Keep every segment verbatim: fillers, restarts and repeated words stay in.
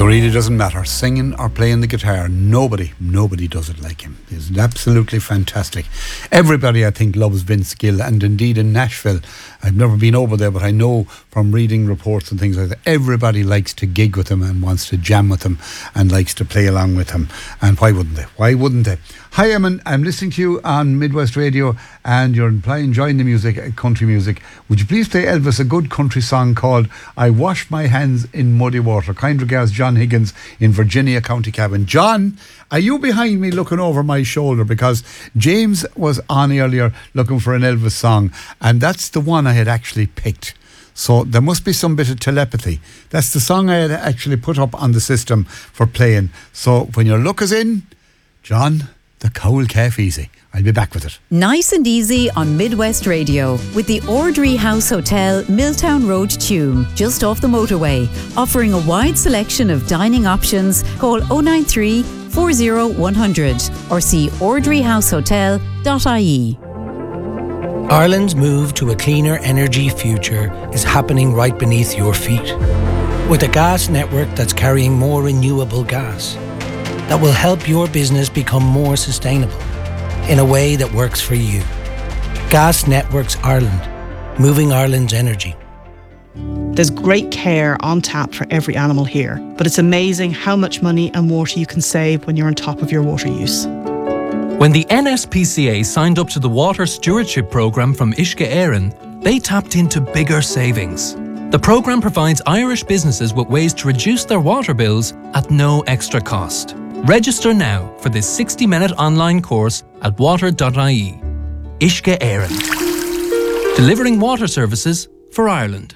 It really doesn't matter, singing or playing the guitar. Nobody, nobody does it like him. He's absolutely fantastic. Everybody, I think, loves Vince Gill, and indeed in Nashville, I've never been over there, but I know from reading reports and things like that, everybody likes to gig with him and wants to jam with him and likes to play along with him. And why wouldn't they? Why wouldn't they? Hi, Eamon. I'm listening to you on Midwest Radio, and you're enjoying the music, country music. Would you please play Elvis a good country song called I Wash My Hands in Muddy Water? Kind regards, John Higgins in Virginia, County Cavan. John, are you behind me looking over my shoulder? Because James was on earlier looking for an Elvis song, and that's the one I had actually picked. So there must be some bit of telepathy. That's the song I had actually put up on the system for playing. So when your look is in, John, the cowl calf easy. I'll be back with it. Nice and easy on Midwest Radio with the Ordry House Hotel, Milltown Road, Tuam, just off the motorway. Offering a wide selection of dining options. Call oh nine three, four oh one hundred or see ordry house hotel dot I E. Ireland's move to a cleaner energy future is happening right beneath your feet. With a gas network that's carrying more renewable gas that will help your business become more sustainable in a way that works for you. Gas Networks Ireland, moving Ireland's energy. There's great care on tap for every animal here, but it's amazing how much money and water you can save when you're on top of your water use. When the N S P C A signed up to the Water Stewardship Programme from Uisce Éireann, they tapped into bigger savings. The programme provides Irish businesses with ways to reduce their water bills at no extra cost. Register now for this sixty-minute online course at water dot I E. Uisce Éireann. Delivering water services for Ireland.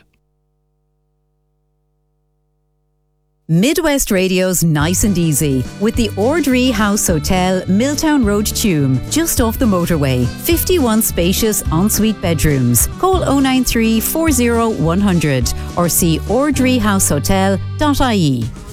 Midwest Radio's Nice and Easy with the Ordry House Hotel, Milltown Road, Tuam, just off the motorway. fifty-one spacious ensuite bedrooms. Call oh nine three, four oh one hundred or see ordry house hotel dot I E.